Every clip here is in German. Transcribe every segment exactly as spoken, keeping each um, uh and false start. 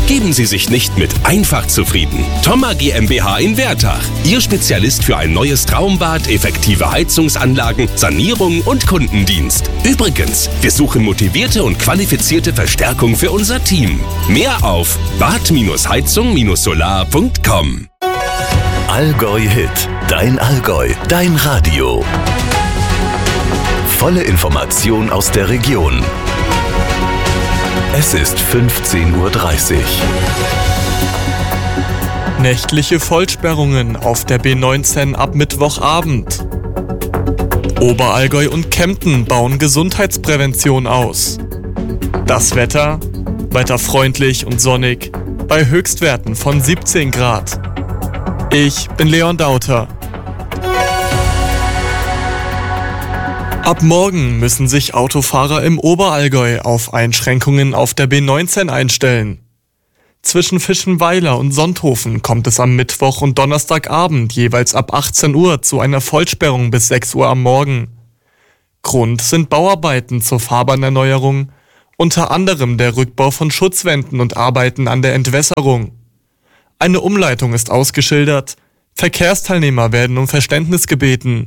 Geben Sie sich nicht mit einfach zufrieden. Thoma GmbH in Wertach. Ihr Spezialist für ein neues Traumbad, effektive Heizungsanlagen, Sanierung und Kundendienst. Übrigens, wir suchen motivierte und qualifizierte Verstärkung für unser Team. Mehr auf bad heizung solar punkt com. Allgäu Hit. Dein Allgäu. Dein Radio. Volle Information aus der Region. Es ist fünfzehn Uhr dreißig. Nächtliche Vollsperrungen auf der B neunzehn ab Mittwochabend. Oberallgäu und Kempten bauen Gesundheitsprävention aus. Das Wetter? Wetterfreundlich und sonnig, bei Höchstwerten von siebzehn Grad. Ich bin Leon Dauter. Ab morgen müssen sich Autofahrer im Oberallgäu auf Einschränkungen auf der B neunzehn einstellen. Zwischen Fischenweiler und Sonthofen kommt es am Mittwoch und Donnerstagabend jeweils ab achtzehn Uhr zu einer Vollsperrung bis sechs Uhr am Morgen. Grund sind Bauarbeiten zur Fahrbahnerneuerung, unter anderem der Rückbau von Schutzwänden und Arbeiten an der Entwässerung. Eine Umleitung ist ausgeschildert, Verkehrsteilnehmer werden um Verständnis gebeten.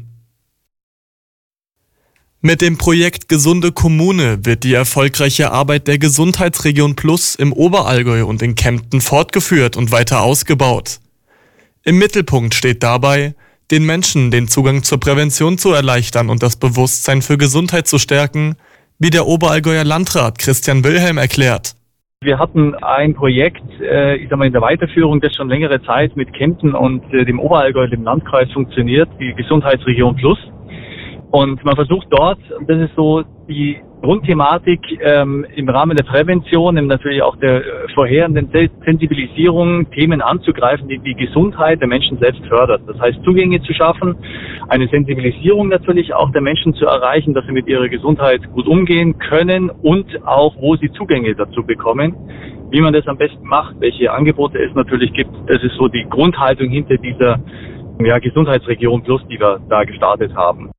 Mit dem Projekt Gesunde Kommune wird die erfolgreiche Arbeit der Gesundheitsregion Plus im Oberallgäu und in Kempten fortgeführt und weiter ausgebaut. Im Mittelpunkt steht dabei, den Menschen den Zugang zur Prävention zu erleichtern und das Bewusstsein für Gesundheit zu stärken, wie der Oberallgäuer Landrat Christian Wilhelm erklärt. Wir hatten ein Projekt, äh, ich sag mal in der Weiterführung, das schon längere Zeit mit Kempten und äh, dem Oberallgäu, dem Landkreis funktioniert, die Gesundheitsregion Plus. Und man versucht dort, das ist so die Grundthematik ähm, im Rahmen der Prävention, im natürlich auch der äh, vorherenden Sensibilisierung, Themen anzugreifen, die die Gesundheit der Menschen selbst fördert. Das heißt, Zugänge zu schaffen, eine Sensibilisierung natürlich auch der Menschen zu erreichen, dass sie mit ihrer Gesundheit gut umgehen können und auch, wo sie Zugänge dazu bekommen. Wie man das am besten macht, welche Angebote es natürlich gibt, das ist so die Grundhaltung hinter dieser ja, Gesundheitsregion Plus, die wir da gestartet haben.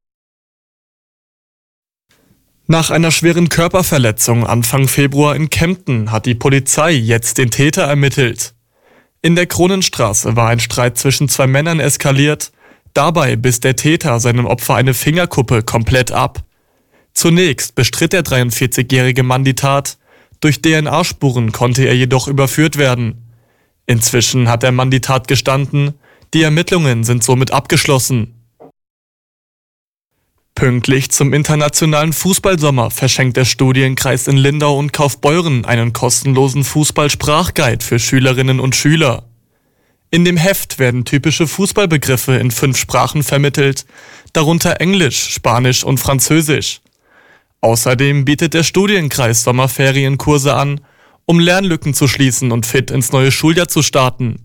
Nach einer schweren Körperverletzung Anfang Februar in Kempten hat die Polizei jetzt den Täter ermittelt. In der Kronenstraße war ein Streit zwischen zwei Männern eskaliert. Dabei biss der Täter seinem Opfer eine Fingerkuppe komplett ab. Zunächst bestritt der dreiundvierzigjährige Mann die Tat. Durch D N A-Spuren konnte er jedoch überführt werden. Inzwischen hat der Mann die Tat gestanden. Die Ermittlungen sind somit abgeschlossen. Pünktlich zum internationalen Fußballsommer verschenkt der Studienkreis in Lindau und Kaufbeuren einen kostenlosen Fußball-Sprachguide für Schülerinnen und Schüler. In dem Heft werden typische Fußballbegriffe in fünf Sprachen vermittelt, darunter Englisch, Spanisch und Französisch. Außerdem bietet der Studienkreis Sommerferienkurse an, um Lernlücken zu schließen und fit ins neue Schuljahr zu starten.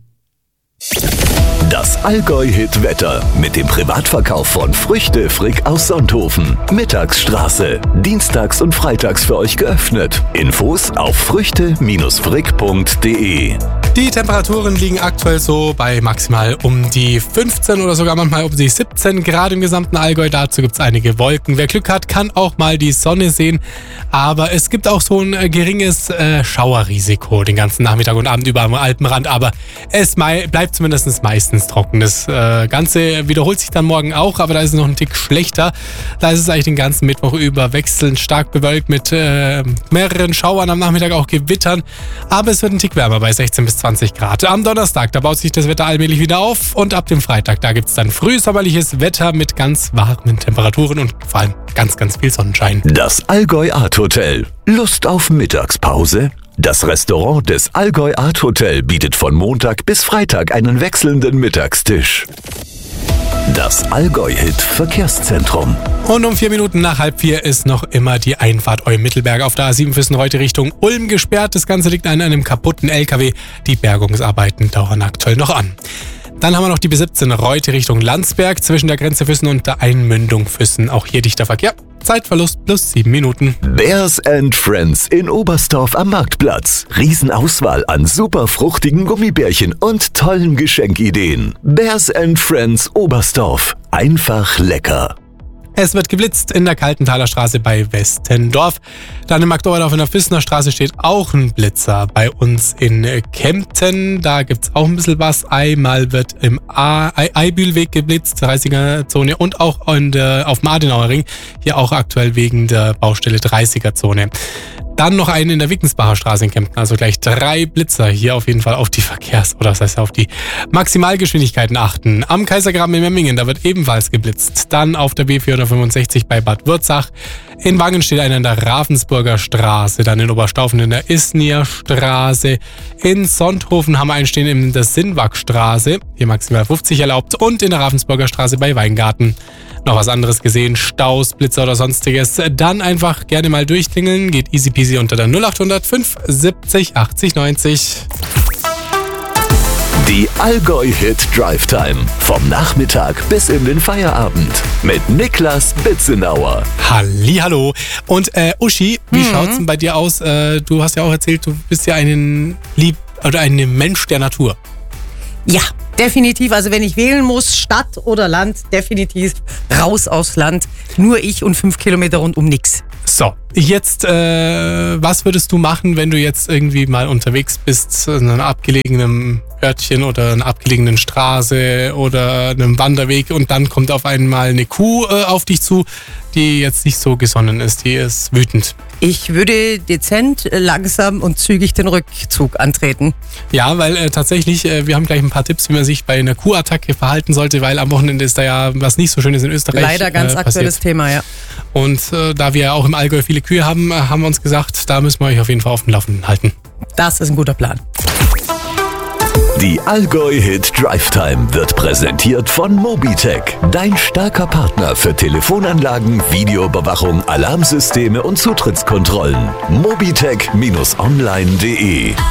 Das Allgäu-Hit-Wetter mit dem Privatverkauf von Früchte Frick aus Sonthofen. Mittagsstraße. Dienstags und freitags für euch geöffnet. Infos auf früchte frick punkt de. Die Temperaturen liegen aktuell so bei maximal um die fünfzehn oder sogar manchmal um die siebzehn Grad im gesamten Allgäu. Dazu gibt es einige Wolken. Wer Glück hat, kann auch mal die Sonne sehen. Aber es gibt auch so ein äh, geringes äh, Schauerrisiko den ganzen Nachmittag und Abend über am Alpenrand. Aber es mei- bleibt zumindest meistens trocken. Das äh, Ganze wiederholt sich dann morgen auch, aber da ist es noch ein Tick schlechter. Da ist es eigentlich den ganzen Mittwoch über wechselnd stark bewölkt mit äh, mehreren Schauern, am Nachmittag auch Gewittern. Aber es wird ein Tick wärmer bei sechzehn bis zwanzig Grad. Am Donnerstag, da baut sich das Wetter allmählich wieder auf und ab dem Freitag, da gibt es dann frühsommerliches Wetter mit ganz warmen Temperaturen und vor allem ganz, ganz viel Sonnenschein. Das Allgäu Art Hotel. Lust auf Mittagspause? Das Restaurant des Allgäu Art Hotel bietet von Montag bis Freitag einen wechselnden Mittagstisch. Das Allgäu-Hit Verkehrszentrum. Und um vier Minuten nach halb vier ist noch immer die Einfahrt Eumittelberg auf der A sieben Füssen-Reute Richtung Ulm gesperrt. Das Ganze liegt an einem kaputten L K W. Die Bergungsarbeiten dauern aktuell noch an. Dann haben wir noch die B siebzehn Reute Richtung Landsberg zwischen der Grenze Füssen und der Einmündung Füssen. Auch hier dichter Verkehr. Zeitverlust plus sieben Minuten. Bears and Friends in Oberstdorf am Marktplatz. Riesenauswahl an super fruchtigen Gummibärchen und tollen Geschenkideen. Bears and Friends Oberstdorf. Einfach lecker. Es wird geblitzt in der Kaltenthaler Straße bei Westendorf. Dann in Marktoberdorf in der Füßner Straße steht auch ein Blitzer. Bei uns in Kempten, da gibt's auch ein bisschen was. Einmal wird im Eibühlweg geblitzt, dreißiger Zone, und auch in der, auf dem Adenauerring, hier auch aktuell wegen der Baustelle dreißiger Zone. Dann noch einen in der Wickensbacher Straße in Kempten, also gleich drei Blitzer. Hier auf jeden Fall auf die Verkehrs- oder das heißt auf die Maximalgeschwindigkeiten achten. Am Kaisergraben in Memmingen, da wird ebenfalls geblitzt. Dann auf der B vierhundertfünfundsechzig bei Bad Würzach. In Wangen steht einer in der Ravensburger Straße, dann in Oberstaufen in der Isnier Straße. In Sonthofen haben wir einen stehen in der Sinnwag-Straße, hier maximal fünfzig erlaubt, und in der Ravensburger Straße bei Weingarten. Noch was anderes gesehen, Staus, Blitzer oder sonstiges, dann einfach gerne mal durchklingeln. Geht easy peasy unter der null acht hundert fünf siebzig achtzig neunzig. Die Allgäu-Hit Drive Time. Vom Nachmittag bis in den Feierabend. Mit Niklas Bitzenauer. Hallihallo. Und äh, Uschi, wie mhm. schaut's denn bei dir aus? Äh, du hast ja auch erzählt, du bist ja ein Lieb oder ein Mensch der Natur. Ja, definitiv. Also wenn ich wählen muss, Stadt oder Land, definitiv raus aufs Land. Nur ich und fünf Kilometer rundum nix. So, jetzt, äh, was würdest du machen, wenn du jetzt irgendwie mal unterwegs bist, in einem abgelegenen Örtchen oder einer abgelegenen Straße oder einem Wanderweg, und dann kommt auf einmal eine Kuh äh, auf dich zu, die jetzt nicht so gesonnen ist, die ist wütend? Ich würde dezent, langsam und zügig den Rückzug antreten. Ja, weil äh, tatsächlich, äh, wir haben gleich ein paar Tipps, wie man sich bei einer Kuhattacke verhalten sollte, weil am Wochenende ist da ja was nicht so Schönes in Österreich Leider ganz äh, aktuelles Thema, ja. Und äh, da wir ja auch im Allgäu viele Kühe haben, äh, haben wir uns gesagt, da müssen wir euch auf jeden Fall auf dem Laufenden halten. Das ist ein guter Plan. Die Allgäu-Hit Drive Time wird präsentiert von Mobitech, dein starker Partner für Telefonanlagen, Videoüberwachung, Alarmsysteme und Zutrittskontrollen. mobitech Bindestrich online punkt de